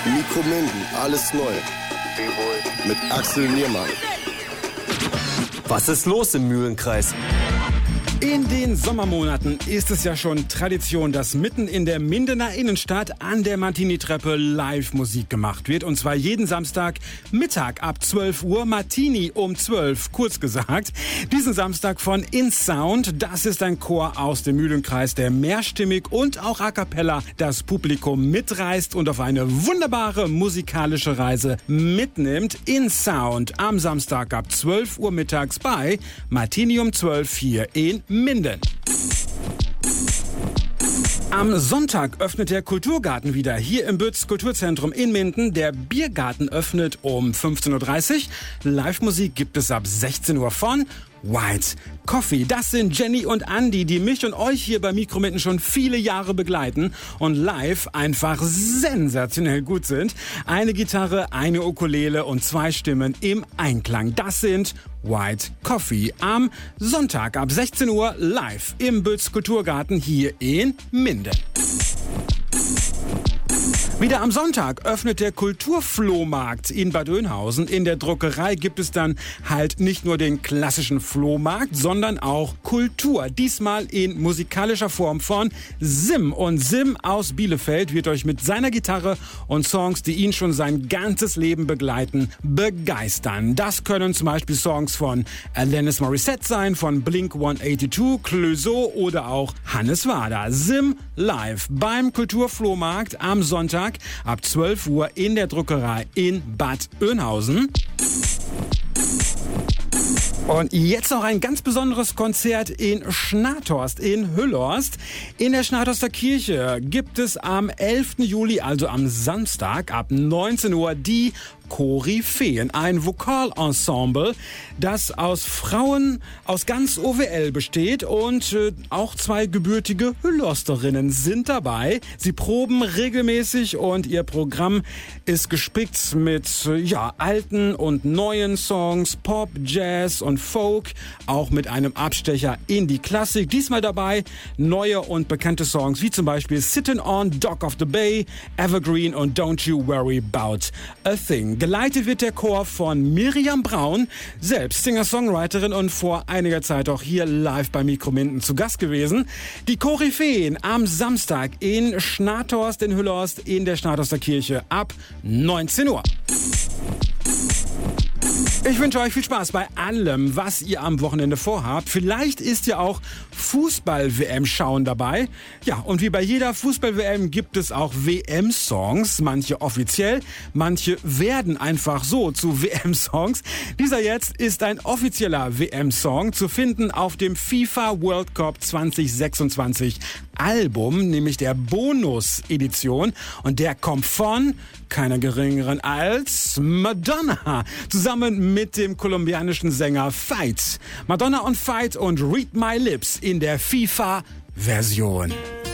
Mikro-Minden, alles neu. Mit Axel Niermann. Was ist los im Mühlenkreis? In den Sommermonaten ist es ja schon Tradition, dass mitten in der Mindener Innenstadt an der Martini-Treppe Live-Musik gemacht wird. Und zwar jeden Samstag Mittag ab 12 Uhr, Martini um 12, kurz gesagt. Diesen Samstag von InSound, das ist ein Chor aus dem Mühlenkreis, der mehrstimmig und auch a cappella das Publikum mitreißt und auf eine wunderbare musikalische Reise mitnimmt. InSound am Samstag ab 12 Uhr mittags bei Martini um 12 hier in Minden. Am Sonntag öffnet der Kulturgarten wieder hier im Bütz Kulturzentrum in Minden. Der Biergarten öffnet um 15.30 Uhr. Live-Musik gibt es ab 16 Uhr von White Coffee. Das sind Jenny und Andy, die mich und euch hier bei Mikro-Minden schon viele Jahre begleiten und live einfach sensationell gut sind. Eine Gitarre, eine Ukulele und 2 Stimmen im Einklang. Das sind White Coffee. Am Sonntag ab 16 Uhr live im Bütz Kulturgarten hier in Minden. Wieder am Sonntag öffnet der Kulturflohmarkt in Bad Oeynhausen. In der Druckerei gibt es dann halt nicht nur den klassischen Flohmarkt, sondern auch Kultur. Diesmal in musikalischer Form von Sim. Und Sim aus Bielefeld wird euch mit seiner Gitarre und Songs, die ihn schon sein ganzes Leben begleiten, begeistern. Das können zum Beispiel Songs von Alanis Morissette sein, von Blink-182, Clouseau oder auch Hannes Wader. Sim live beim Kulturflohmarkt am Sonntag ab 12 Uhr in der Druckerei in Bad Oeynhausen. Und jetzt noch ein ganz besonderes Konzert in Schnathorst in Hüllhorst. In der Schnathorster Kirche gibt es am 11. Juli, also am Samstag ab 19 Uhr, die Koryphäen, ein Vokalensemble, das aus Frauen aus ganz OWL besteht und auch 2 gebürtige Hüllhorsterinnen sind dabei. Sie proben regelmäßig und ihr Programm ist gespickt mit alten und neuen Songs, Pop, Jazz und Folk, auch mit einem Abstecher in die Klassik. Diesmal dabei neue und bekannte Songs wie zum Beispiel Sittin' on Dock of the Bay, Evergreen und Don't You Worry About a Thing. Geleitet wird der Chor von Miriam Braun, selbst Singer-Songwriterin und vor einiger Zeit auch hier live bei Mikro-Minden zu Gast gewesen. Die Koryphäen am Samstag in Schnathorst in Hüllhorst in der Schnathorster Kirche ab 19 Uhr. Ich wünsche euch viel Spaß bei allem, was ihr am Wochenende vorhabt. Vielleicht ist ja auch Fußball-WM-Schauen dabei. Ja, und wie bei jeder Fußball-WM gibt es auch WM-Songs. Manche offiziell, manche werden einfach so zu WM-Songs. Dieser jetzt ist ein offizieller WM-Song zu finden auf dem FIFA World Cup 2026 Album, nämlich der Bonus-Edition. Und der kommt von keiner geringeren als Madonna, zusammen mit dem kolumbianischen Sänger Fight. Madonna und Fight und Read My Lips in der FIFA-Version.